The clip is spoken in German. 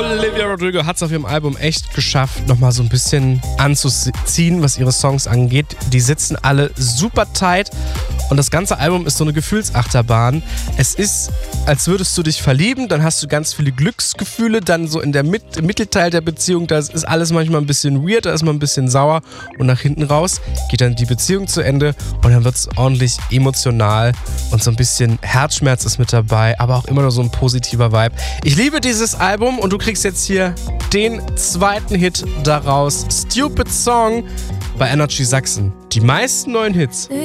Olivia Rodrigo hat es auf ihrem Album echt geschafft, nochmal so ein bisschen anzuziehen, was ihre Songs angeht. Die sitzen alle super tight und das ganze Album ist so eine Gefühlsachterbahn. Es ist, als würdest du dich verlieben, dann hast du ganz viele Glücksgefühle, dann so im Mittelteil der Beziehung, da ist alles manchmal ein bisschen weird, da ist man ein bisschen sauer und nach hinten raus geht dann die Beziehung zu Ende und dann wird es ordentlich emotional und so ein bisschen Herzschmerz ist mit dabei, aber auch immer noch so ein positiver Vibe. Ich liebe dieses Album und du kriegst jetzt hier den zweiten Hit daraus. Stupid Song bei Energy Sachsen. Die meisten neuen Hits